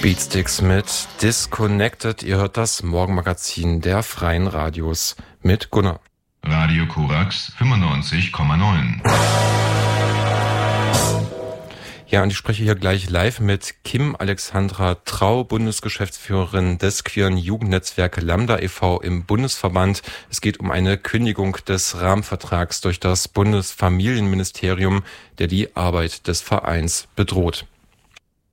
Beatsticks mit Disconnected. Ihr hört das Morgenmagazin der Freien Radios mit Gunnar. Radio Korax 95,9. Ja, und ich spreche hier gleich live mit Kim Alexandra Trau, Bundesgeschäftsführerin des queeren Jugendnetzwerk Lambda e.V. im Bundesverband. Es geht um eine Kündigung des Rahmenvertrags durch das Bundesfamilienministerium, der die Arbeit des Vereins bedroht.